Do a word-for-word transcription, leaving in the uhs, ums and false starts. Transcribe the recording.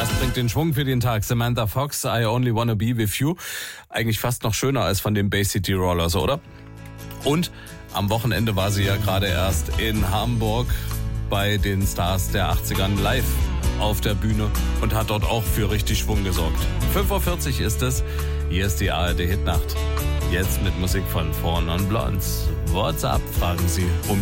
Das bringt den Schwung für den Tag. Samantha Fox, I Only Wanna Be With You. Eigentlich fast noch schöner als von den Bay City Rollers, oder? Und am Wochenende war sie ja gerade erst in Hamburg bei den Stars der achtzigern live auf der Bühne und hat dort auch für richtig Schwung gesorgt. fünf Uhr vierzig ist es. Hier ist die A R D Hitnacht. Jetzt mit Musik von Four Non Blondes. What's up, fragen sie um